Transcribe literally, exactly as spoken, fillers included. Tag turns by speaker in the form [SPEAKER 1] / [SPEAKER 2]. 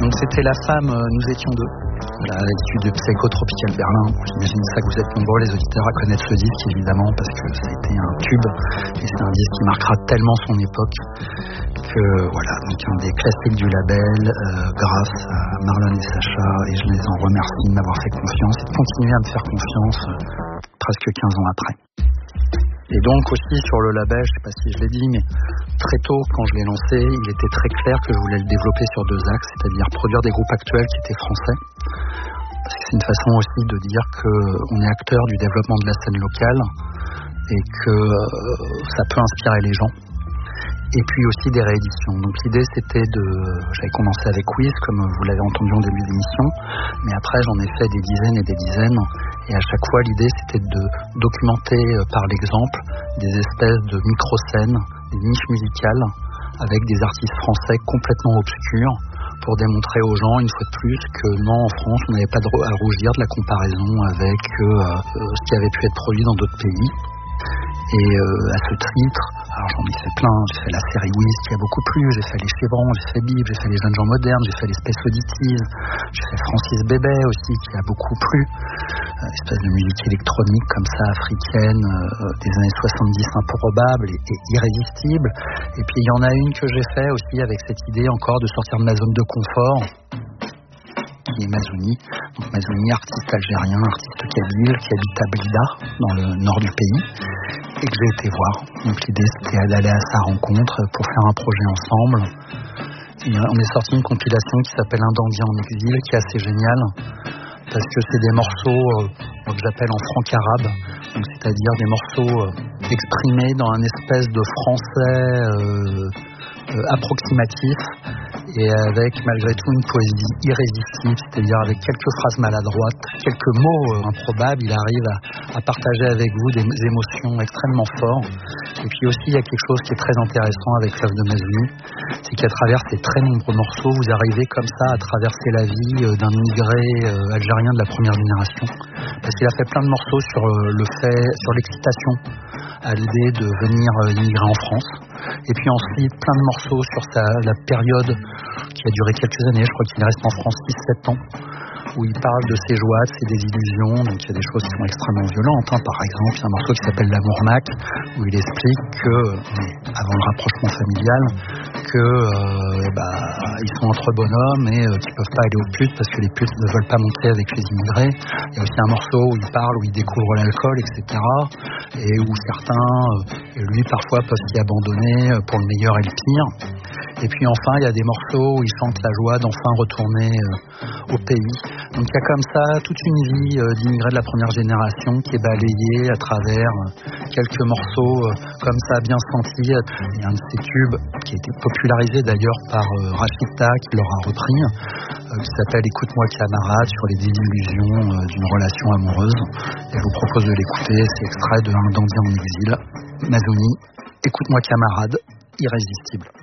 [SPEAKER 1] Donc c'était La Femme, nous étions deux. Voilà, issu de Psycho Tropical Berlin. J'imagine ça que vous êtes nombreux les auditeurs à connaître ce disque évidemment parce que ça a été un tube et c'est un disque qui marquera tellement son époque que voilà, donc un des classiques du label euh, grâce à Marlon et Sacha, et je les en remercie de m'avoir fait confiance et de continuer à me faire confiance euh, presque quinze ans après. Et donc aussi sur le label, je ne sais pas si je l'ai dit, mais très tôt quand je l'ai lancé, il était très clair que je voulais le développer sur deux axes, c'est-à-dire produire des groupes actuels qui étaient français, parce que c'est une façon aussi de dire qu'on est acteur du développement de la scène locale et que euh, ça peut inspirer les gens. Et puis aussi des rééditions. Donc l'idée c'était de... J'avais commencé avec Wiz, comme vous l'avez entendu en début d'émission, mais après j'en ai fait des dizaines et des dizaines. Et à chaque fois l'idée c'était de documenter par l'exemple des espèces de micro-scènes, des niches musicales, avec des artistes français complètement obscurs, pour démontrer aux gens une fois de plus que non, en France on n'avait pas à rougir de la comparaison avec euh, ce qui avait pu être produit dans d'autres pays. Et euh, à ce titre, alors j'en ai fait plein, j'ai fait la série Wiz qui a beaucoup plu, j'ai fait les Chevrons, j'ai fait Bib, j'ai fait les Jeunes gens modernes, j'ai fait les Space Auditives, j'ai fait Francis Bébé aussi qui a beaucoup plu, euh, espèce de musique électronique comme ça, africaine, euh, des années soixante-dix improbable et, et irrésistible. Et puis il y en a une que j'ai fait aussi avec cette idée encore de sortir de ma zone de confort, qui est Mazouni. Donc Mazouni, artiste algérien, artiste kabyle, qui habite à Blida, dans le nord du pays, et que j'ai été voir. Donc l'idée c'était d'aller à sa rencontre pour faire un projet ensemble. Et on est sorti une compilation qui s'appelle Un dandy en exil, qui est assez géniale, parce que c'est des morceaux euh, que j'appelle en franc-arabe, donc c'est-à-dire des morceaux euh, exprimés dans un espèce de français euh, euh, approximatif, et avec malgré tout une poésie irrésistible, c'est-à-dire avec quelques phrases maladroites, quelques mots euh, improbables, il arrive à, à partager avec vous des émotions extrêmement fortes. Et puis aussi il y a quelque chose qui est très intéressant avec l'œuvre de Mazouni, c'est qu'à travers ces très nombreux morceaux, vous arrivez comme ça à traverser la vie euh, d'un immigré euh, algérien de la première génération, parce qu'il a fait plein de morceaux sur euh, le fait, sur l'excitation à l'idée de venir euh, immigrer en France, et puis ensuite plein de morceaux sur sa, la période qui a duré quelques années, je crois qu'il reste en France six sept ans, où il parle de ses joies, de ses désillusions. Donc il y a des choses qui sont extrêmement violentes, hein. Par exemple, il y a un morceau qui s'appelle L'amour Mac, où il explique que, avant le rapprochement familial, que euh, bah, ils sont entre bonhommes et euh, qu'ils ne peuvent pas aller aux putes parce que les putes ne veulent pas monter avec les immigrés. Il y a aussi un morceau où il parle, où il découvre l'alcool, et cetera. Et où certains, euh, et lui parfois, peuvent s'y abandonner pour le meilleur et le pire. Et puis enfin, il y a des morceaux où il chante la joie d'enfin retourner euh, au pays. Donc il y a comme ça toute une vie euh, d'immigrés de la première génération qui est balayée à travers euh, quelques morceaux euh, comme ça bien sentis. Il y a un de ces tubes qui a été popularisé d'ailleurs par euh, Rachida, qui l'aura repris, euh, qui s'appelle Écoute-moi camarade, sur les désillusions euh, d'une relation amoureuse. Et je vous propose de l'écouter, c'est extrait de Un dandy en exil, Mazouni, Écoute-moi camarade, irrésistible.